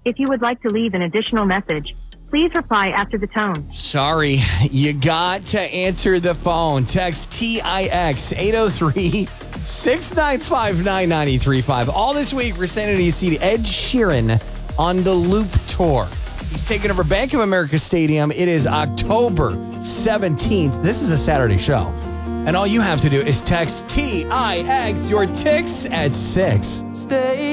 If you would like to leave an additional message, please reply after the tone. Sorry, you got to answer the phone. Text TIX 803-695-9935. All this week, we're sending you to see Ed Sheeran on the Loop Tour. He's taking over Bank of America Stadium. It is October 17th. This is a Saturday show. And all you have to do is text TIX, your TIX, at 6. Stay